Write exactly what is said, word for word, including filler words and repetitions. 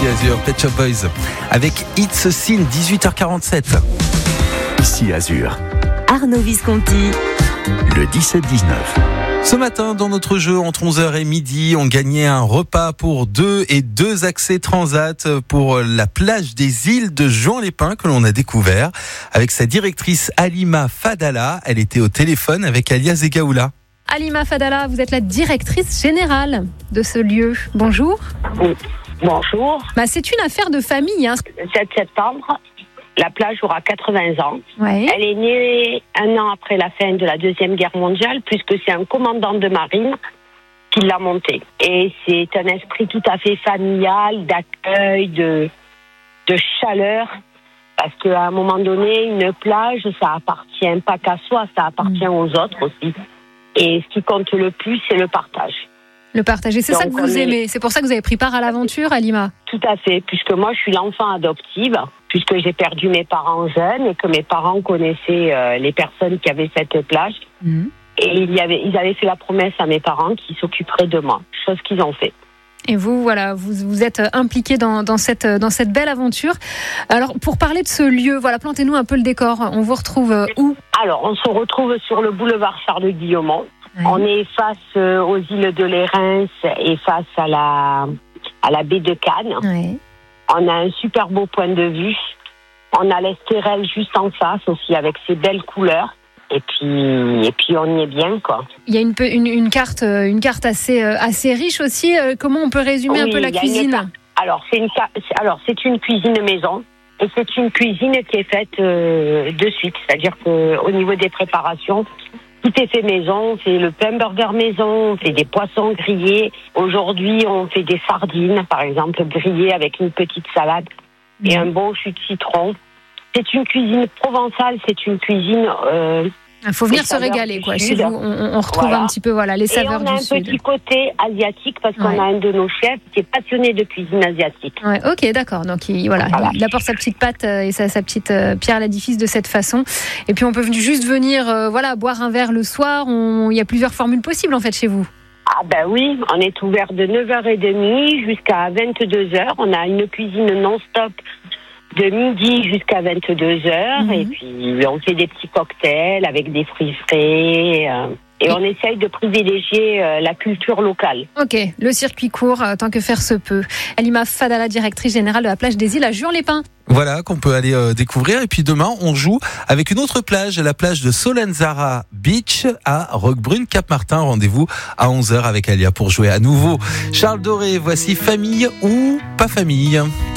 ici Azur, Pet Shop Boys avec It's a Sin, dix-huit heures quarante-sept. Ici Azur, Arnaud Visconti, le dix-sept dix-neuf. Ce matin, dans notre jeu, entre onze heures et midi, on gagnait un repas pour deux et deux accès transat pour la plage des îles de Juan-les-Pins que l'on a découvert avec sa directrice Halima Fadala. Elle était au téléphone avec Alia Zegaoula. Halima Fadala, vous êtes la directrice générale de ce lieu. Bonjour. Oui. Bonjour. Bah, c'est une affaire de famille. Hein. sept septembre, la plage aura quatre-vingts ans. Ouais. Elle est née un an après la fin de la Deuxième Guerre mondiale, puisque c'est un commandant de marine qui l'a montée. Et c'est un esprit tout à fait familial, d'accueil, de, de chaleur. Parce qu'à un moment donné, une plage, ça appartient pas qu'à soi, ça appartient aux autres aussi. Et ce qui compte le plus, c'est le partage. Le partager, c'est Donc, ça que vous est... aimez. C'est pour ça que vous avez pris part à l'aventure, Halima. Tout à fait, puisque moi, je suis l'enfant adoptive, puisque j'ai perdu mes parents jeunes et que mes parents connaissaient euh, les personnes qui avaient cette plage. Mmh. Et il y avait, ils avaient fait la promesse à mes parents qu'ils s'occuperaient de moi, chose qu'ils ont fait. Et vous, voilà, vous, vous êtes impliqué dans, dans, cette, dans cette belle aventure. Alors, pour parler de ce lieu, voilà, plantez-nous un peu le décor. On vous retrouve où ? Alors, on se retrouve sur le boulevard Charles-Guillemont. Oui. On est face euh, aux îles de l'Érins et face à la, à la baie de Cannes. Oui. On a un super beau point de vue. On a l'Estérel juste en face aussi avec ses belles couleurs. Et puis, et puis on y est bien, quoi. Il y a une, une, une carte, une carte assez, assez riche aussi. Comment on peut résumer oui, un peu la cuisine ? Alors c'est, une, alors, c'est une cuisine maison. Et c'est une cuisine qui est faite euh, de suite. C'est-à-dire qu'au niveau des préparations, tout est fait maison. On fait le pain burger maison, on fait des poissons grillés. Aujourd'hui, on fait des sardines, par exemple, grillées avec une petite salade mmh. et un bon jus de citron. C'est une cuisine provençale, c'est une cuisine... Euh, Il faut venir se régaler, quoi. Chez vous, on, on retrouve voilà. un petit peu voilà, les saveurs du Sud. Et on a un petit côté asiatique, parce qu'on ouais. a un de nos chefs qui est passionné de cuisine asiatique. Ouais, ok, d'accord. Donc, il, voilà, voilà. il apporte sa petite patte et sa, sa petite euh, pierre à l'édifice de cette façon. Et puis, on peut juste venir euh, voilà, boire un verre le soir. On... Il y a plusieurs formules possibles, en fait, chez vous. Ah ben oui, on est ouvert de neuf heures trente jusqu'à vingt-deux heures. On a une cuisine non-stop de midi jusqu'à vingt-deux heures, mmh. et puis on fait des petits cocktails avec des fruits frais, euh, et on essaye de privilégier euh, la culture locale. Ok, le circuit court, euh, tant que faire se peut. Halima Fadala, directrice générale de la plage des îles à Juan-les-Pins. Voilà, qu'on peut aller euh, découvrir. Et puis demain, on joue avec une autre plage, la plage de Solenzara Beach à Roquebrune-Cap-Martin. Rendez-vous à onze heures avec Alia pour jouer à nouveau. Charles Doré, voici Famille ou pas famille.